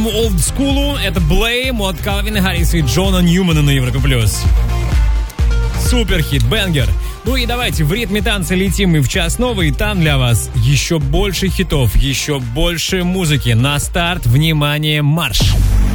Олдскулу это Blame от Калвина Харриса и Джона Ньюмана на Европе Плюс. Суперхит, бенгер. Ну и давайте в ритме танца летим мы в час новый, и там для вас еще больше хитов, еще больше музыки. На старт, внимание, марш!